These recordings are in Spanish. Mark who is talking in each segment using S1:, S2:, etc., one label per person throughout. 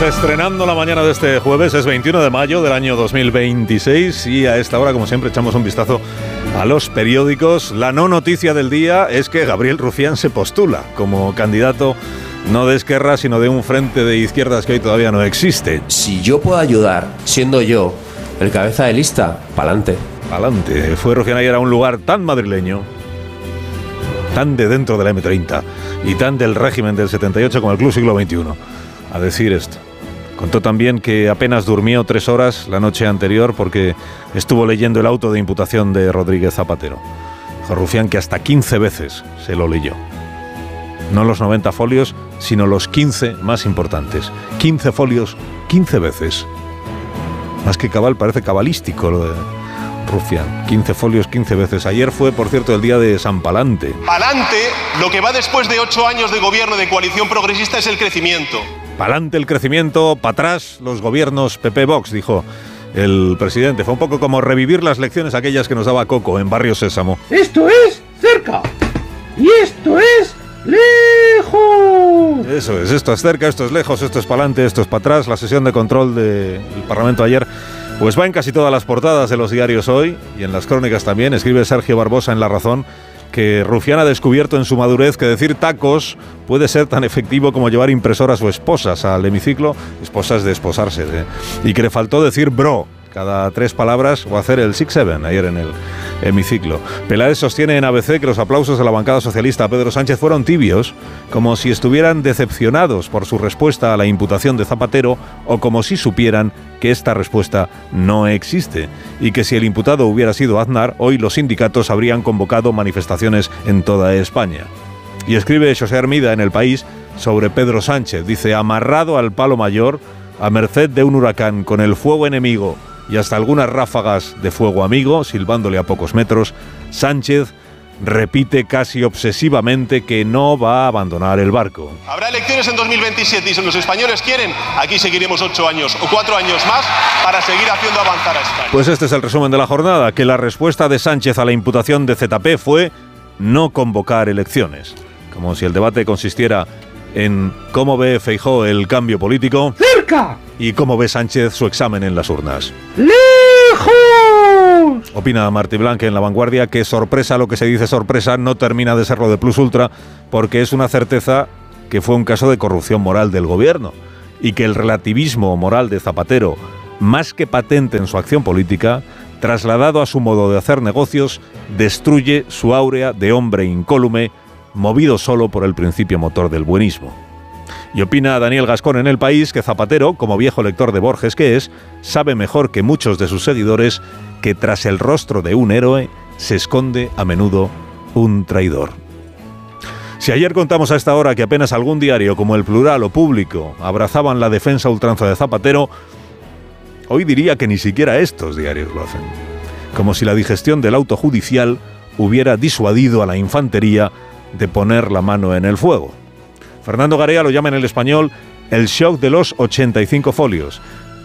S1: Estrenando la mañana de este jueves, es 21 de mayo del año 2026 y a esta hora, como siempre, echamos un vistazo a los periódicos. La no noticia del día es que Gabriel Rufián se postula como candidato no de Esquerra, sino de un frente de izquierdas que hoy todavía no existe.
S2: Si yo puedo ayudar, siendo yo el cabeza de lista, pa'lante.
S1: Pa'lante. Fue Rufián ayer a un lugar tan madrileño, tan de dentro de la M30 y tan del régimen del 78 como el Club Siglo XXI, a decir esto. Contó también que apenas durmió 3 horas la noche anterior porque estuvo leyendo el auto de imputación de Rodríguez Zapatero. Dijo Rufián que hasta 15 veces se lo leyó. No los 90 folios, sino los 15 más importantes. 15 folios, 15 veces. Más que cabal, parece cabalístico lo de Rufián. 15 folios, 15 veces. Ayer fue, por cierto, el día de San Palante.
S3: Palante, lo que va después de 8 años de gobierno de coalición progresista es el crecimiento.
S1: Pa'lante el crecimiento, para atrás los gobiernos PP-Vox, dijo el presidente. Fue un poco como revivir las lecciones aquellas que nos daba Coco en Barrio Sésamo.
S4: Esto es cerca y esto es lejos.
S1: Eso es, esto es cerca, esto es lejos, esto es pa'lante, esto es para atrás. La sesión de control del Parlamento ayer pues va en casi todas las portadas de los diarios hoy y en las crónicas también. Escribe Sergio Barbosa en La Razón que Rufián ha descubierto en su madurez que decir tacos puede ser tan efectivo como llevar impresoras o esposas al hemiciclo, esposas de esposarse, y que le faltó decir bro cada 3 palabras o hacer el 6-7 ayer en el hemiciclo. Peláez sostiene en ABC que los aplausos de la bancada socialista a Pedro Sánchez fueron tibios, como si estuvieran decepcionados por su respuesta a la imputación de Zapatero o como si supieran que esta respuesta no existe y que si el imputado hubiera sido Aznar, hoy los sindicatos habrían convocado manifestaciones en toda España. Y escribe José Hermida en El País sobre Pedro Sánchez, dice, amarrado al palo mayor, a merced de un huracán con el fuego enemigo y hasta algunas ráfagas de fuego amigo, silbándole a pocos metros, Sánchez repite casi obsesivamente que no va a abandonar el barco.
S3: Habrá elecciones en 2027 y si los españoles quieren, aquí seguiremos 8 años o 4 años más para seguir haciendo avanzar a España.
S1: Pues este es el resumen de la jornada, que la respuesta de Sánchez a la imputación de ZP fue no convocar elecciones. Como si el debate consistiera en cómo ve Feijóo el cambio político
S4: ¡cerca!
S1: Y cómo ve Sánchez su examen en las urnas.
S4: ¡Lejos!
S1: Opina Martí Blanque en La Vanguardia que sorpresa, lo que se dice sorpresa, no termina de ser lo de Plus Ultra, porque es una certeza que fue un caso de corrupción moral del gobierno y que el relativismo moral de Zapatero, más que patente en su acción política, trasladado a su modo de hacer negocios, destruye su áurea de hombre incólume, movido solo por el principio motor del buenismo. Y opina Daniel Gascón en El País que Zapatero, como viejo lector de Borges que es, sabe mejor que muchos de sus seguidores que tras el rostro de un héroe se esconde a menudo un traidor. Si ayer contamos a esta hora que apenas algún diario como El Plural o Público abrazaban la defensa a ultranza de Zapatero, hoy diría que ni siquiera estos diarios lo hacen. Como si la digestión del auto judicial hubiera disuadido a la infantería de poner la mano en el fuego. Fernando Garea lo llama en El Español el shock de los 85 folios.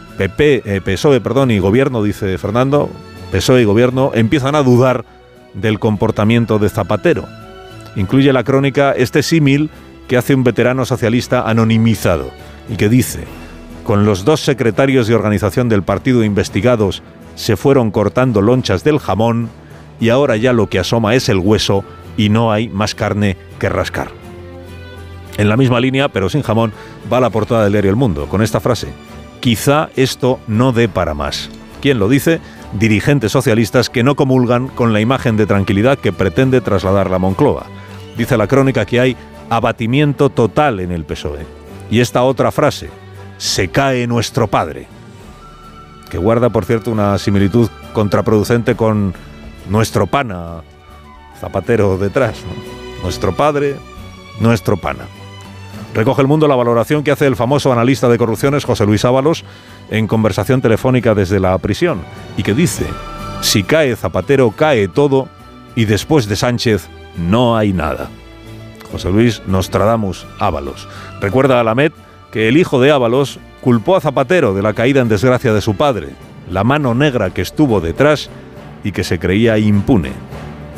S1: PSOE y Gobierno, dice Fernando, PSOE y Gobierno empiezan a dudar del comportamiento de Zapatero. Incluye la crónica este símil que hace un veterano socialista anonimizado y que dice: con los 2 secretarios de organización del partido investigados se fueron cortando lonchas del jamón y ahora ya lo que asoma es el hueso y no hay más carne que rascar. En la misma línea, pero sin jamón, va la portada del diario El Mundo, con esta frase: quizá esto no dé para más. ¿Quién lo dice? Dirigentes socialistas que no comulgan con la imagen de tranquilidad que pretende trasladar la Moncloa. Dice la crónica que hay abatimiento total en el PSOE. Y esta otra frase: se cae nuestro padre, que guarda, por cierto, una similitud contraproducente con nuestro pana, Zapatero detrás, ¿no? Nuestro padre, nuestro pana. Recoge El Mundo la valoración que hace el famoso analista de corrupciones José Luis Ábalos en conversación telefónica desde la prisión y que dice: si cae Zapatero, cae todo y después de Sánchez no hay nada. José Luis Nostradamus Ábalos. Recuerda a Lamet que el hijo de Ábalos culpó a Zapatero de la caída en desgracia de su padre, la mano negra que estuvo detrás y que se creía impune.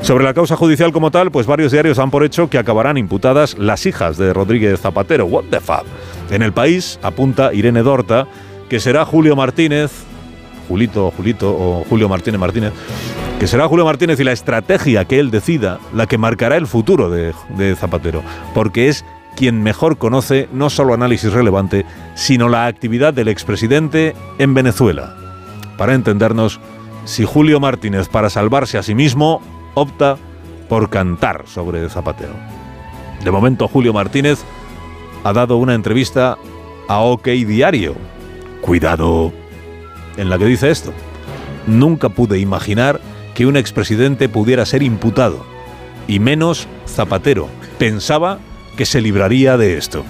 S1: Sobre la causa judicial como tal, pues varios diarios dan por hecho que acabarán imputadas las hijas de Rodríguez Zapatero. What the fuck. En El País apunta Irene Dorta que será Julio Martínez, Julito o Julio Martínez, que será Julio Martínez y la estrategia que él decida la que marcará el futuro de Zapatero, porque es quien mejor conoce no solo Análisis Relevante, sino la actividad del expresidente en Venezuela. Para entendernos, si Julio Martínez, para salvarse a sí mismo, opta por cantar sobre Zapatero. De momento, Julio Martínez ha dado una entrevista a OK Diario. Cuidado, en la que dice esto: nunca pude imaginar que un expresidente pudiera ser imputado, y menos Zapatero. Pensaba que se libraría de esto.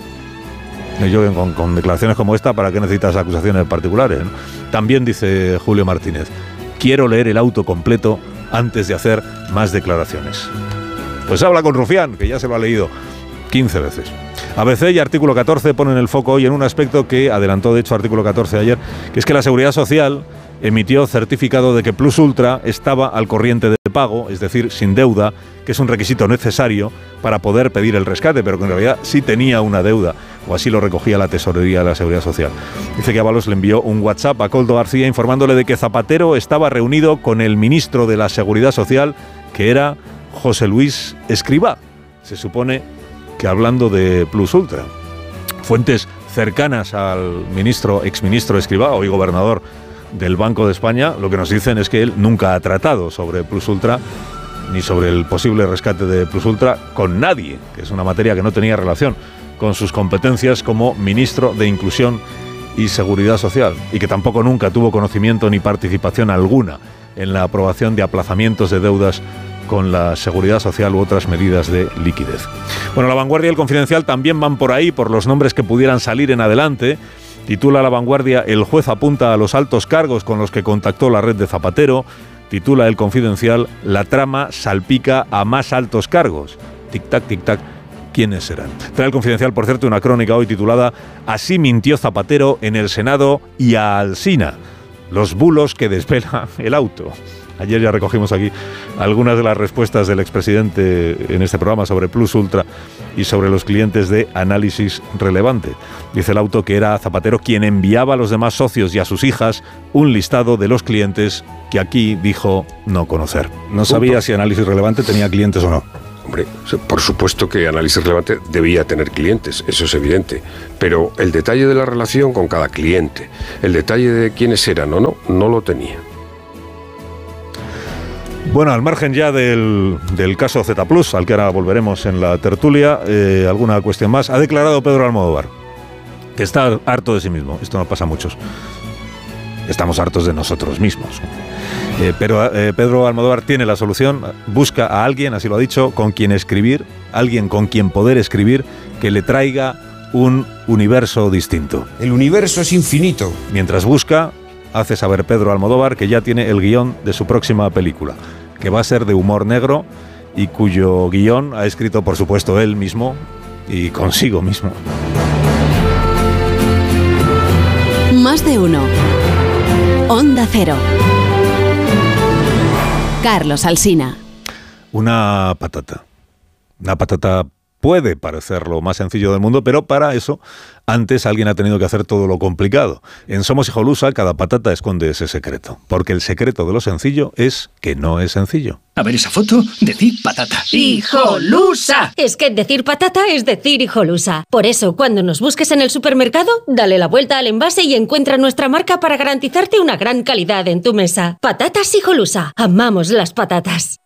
S1: Yo con declaraciones como esta, ¿para qué necesitas acusaciones particulares, no? También dice Julio Martínez: quiero leer el auto completo antes de hacer más declaraciones. Pues habla con Rufián, que ya se lo ha leído 15 veces. ABC y Artículo 14 ponen el foco hoy en un aspecto que adelantó, de hecho, Artículo 14 ayer, que es que la Seguridad Social emitió certificado de que Plus Ultra estaba al corriente de pago, es decir, sin deuda, que es un requisito necesario para poder pedir el rescate, pero que en realidad sí tenía una deuda, o así lo recogía la Tesorería de la Seguridad Social. Dice que Ábalos le envió un WhatsApp a Koldo García informándole de que Zapatero estaba reunido con el ministro de la Seguridad Social, que era José Luis Escrivá. Se supone que hablando de Plus Ultra. Fuentes cercanas al exministro Escrivá, hoy gobernador del Banco de España, lo que nos dicen es que él nunca ha tratado sobre Plus Ultra ni sobre el posible rescate de Plus Ultra con nadie, que es una materia que no tenía relación con sus competencias como ministro de Inclusión y Seguridad Social, y que tampoco nunca tuvo conocimiento ni participación alguna en la aprobación de aplazamientos de deudas con la Seguridad Social u otras medidas de liquidez. Bueno, La Vanguardia y El Confidencial también van por ahí, por los nombres que pudieran salir en adelante. Titula La Vanguardia: el juez apunta a los altos cargos con los que contactó la red de Zapatero. Titula El Confidencial: la trama salpica a más altos cargos. Tic-tac, tic-tac, ¿quiénes serán? Trae El Confidencial, por cierto, una crónica hoy titulada Así mintió Zapatero en el Senado y a Alsina. Los bulos que desvela el auto. Ayer ya recogimos aquí algunas de las respuestas del expresidente en este programa sobre Plus Ultra y sobre los clientes de Análisis Relevante. Dice el auto que era Zapatero quien enviaba a los demás socios y a sus hijas un listado de los clientes que aquí dijo no conocer. No sabía si Análisis Relevante tenía clientes o no.
S5: Hombre, por supuesto que Análisis Relevante debía tener clientes, eso es evidente, pero el detalle de la relación con cada cliente, el detalle de quiénes eran o no lo tenía.
S1: Bueno, al margen ya del caso Z Plus, al que ahora volveremos en la tertulia, alguna cuestión más. Ha declarado Pedro Almodóvar que está harto de sí mismo. Esto nos pasa a muchos. Estamos hartos de nosotros mismos. Pero Pedro Almodóvar tiene la solución. Busca a alguien, así lo ha dicho, con quien escribir, alguien con quien poder escribir, que le traiga un universo distinto.
S6: El universo es infinito.
S1: Mientras busca, hace saber Pedro Almodóvar que ya tiene el guión de su próxima película, que va a ser de humor negro y cuyo guión ha escrito, por supuesto, él mismo y consigo mismo.
S7: Más de uno. Onda Cero. Carlos Alsina.
S1: Una patata. Una patata puede parecer lo más sencillo del mundo, pero para eso antes alguien ha tenido que hacer todo lo complicado. En Somos Hijolusa, cada patata esconde ese secreto, porque el secreto de lo sencillo es que no es sencillo.
S8: A ver esa foto, decir patata.
S9: ¡Hijolusa! Es que decir patata es decir hijolusa. Por eso, cuando nos busques en el supermercado, dale la vuelta al envase y encuentra nuestra marca para garantizarte una gran calidad en tu mesa. Patatas Hijolusa. Amamos las patatas.